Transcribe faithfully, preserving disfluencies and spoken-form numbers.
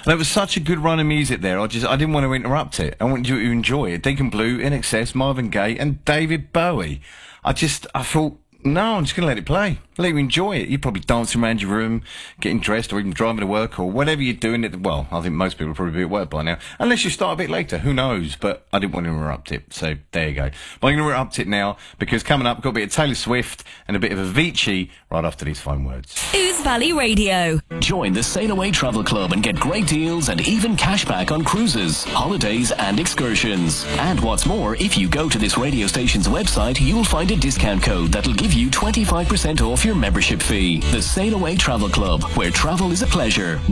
There was such a good run of music there. I just I didn't want to interrupt it. I wanted you to enjoy it. Deacon Blue, I N X S, Marvin Gaye, and David Bowie. I just I thought, no, I'm just going to let it play. Let you enjoy it. You're probably dancing around your room, getting dressed, or even driving to work, or whatever you're doing. It well, I think most people will probably be at work by now, unless you start a bit later. Who knows? But I didn't want to interrupt it, so there you go. But I'm going to interrupt it now because coming up, we've got a bit of Taylor Swift and a bit of Avicii right after these fine words. Ouse Valley Radio. Join the Sail Away Travel Club and get great deals and even cash back on cruises, holidays, and excursions. And what's more, if you go to this radio station's website, you'll find a discount code that'll give you twenty-five percent off your membership fee. The Sail Away Travel Club, where travel is a pleasure.